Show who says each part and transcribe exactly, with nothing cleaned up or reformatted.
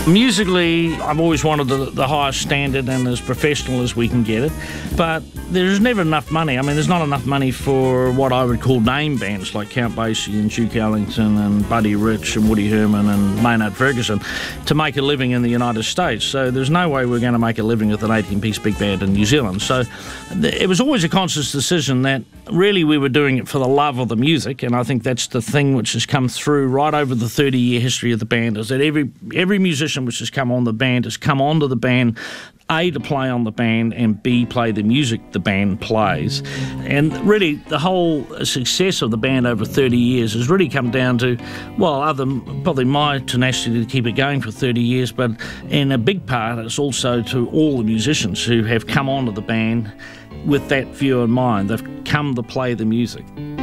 Speaker 1: Musically, I've always wanted the, the highest standard and as professional as we can get it, but there's never enough money. I mean, there's not enough money for what I would call name bands like Count Basie and Duke Ellington and Buddy Rich and Woody Herman and Maynard Ferguson to make a living in the United States. So there's no way we're going to make a living with an eighteen-piece big band in New Zealand. So it was always a conscious decision that really we were doing it for the love of the music, and I think that's the thing which has come through right over the thirty-year history of the band, is that every every musician which has come on the band has come onto the band, A, to play on the band, and B, play the music the band plays. And really, the whole success of the band over thirty years has really come down to, well, other probably my tenacity to keep it going for thirty years, but in a big part, it's also to all the musicians who have come onto the band with that view in mind. They've come to play the music.